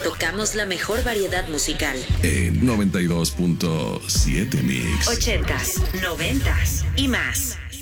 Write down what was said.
tocamos la mejor variedad musical. En 92.7 Mix. 80s, 90s y más.